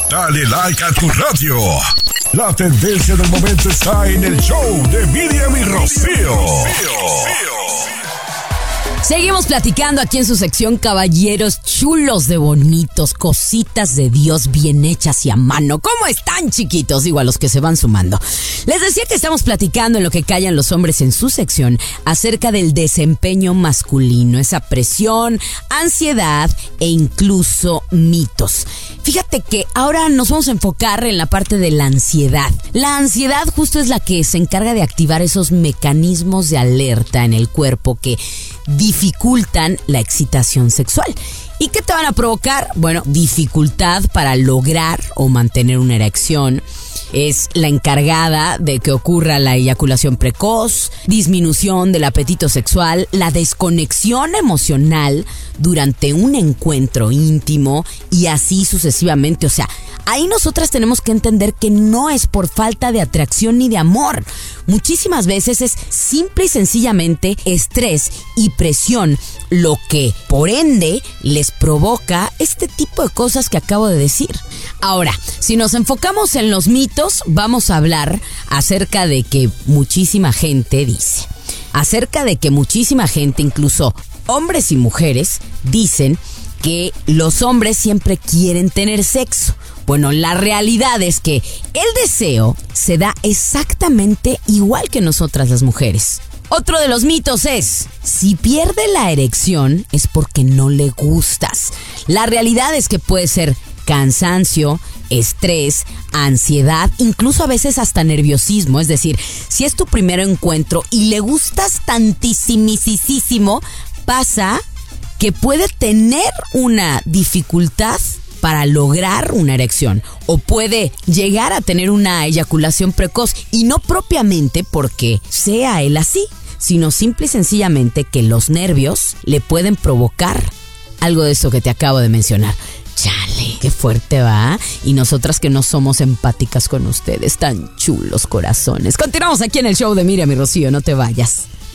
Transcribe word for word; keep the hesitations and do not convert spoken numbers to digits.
Dale like a tu radio. La tendencia del momento está en el show de Miriam y Rocío. Seguimos platicando aquí en su sección Caballeros chulos de bonitos, cositas de Dios bien hechas y a mano. ¿Cómo están, chiquitos? Digo, a los que se van sumando. Les decía que estamos platicando en lo que callan los hombres en su sección acerca del desempeño masculino, esa presión, ansiedad e incluso mitos. Fíjate que ahora nos vamos a enfocar en la parte de la ansiedad. La ansiedad justo es la que se encarga de activar esos mecanismos de alerta en el cuerpo que dificultan la excitación sexual. ¿Y qué te van a provocar? Bueno, dificultad para lograr o mantener una erección. Es la encargada de que ocurra la eyaculación precoz, disminución del apetito sexual, la desconexión emocional durante un encuentro íntimo y así sucesivamente. O sea, ahí nosotras tenemos que entender que no es por falta de atracción ni de amor. Muchísimas veces es simple y sencillamente estrés y presión lo que, por ende, les provoca este tipo de cosas que acabo de decir. Ahora, si nos enfocamos en los mitos, vamos a hablar acerca de que muchísima gente dice, acerca de que muchísima gente, incluso hombres y mujeres, dicen que los hombres siempre quieren tener sexo. Bueno, la realidad es que el deseo se da exactamente igual que nosotras las mujeres. Otro de los mitos es, si pierde la erección es porque no le gustas. La realidad es que puede ser cansancio, estrés, ansiedad, incluso a veces hasta nerviosismo. Es decir, si es tu primer encuentro y le gustas tantísimo, pasa que puede tener una dificultad para lograr una erección o puede llegar a tener una eyaculación precoz, y no propiamente porque sea él así, sino simple y sencillamente que los nervios le pueden provocar algo de eso que te acabo de mencionar. Chale, qué fuerte va. Y nosotras que no somos empáticas con ustedes, tan chulos corazones. Continuamos aquí en el show de Miriam y Rocío, no te vayas.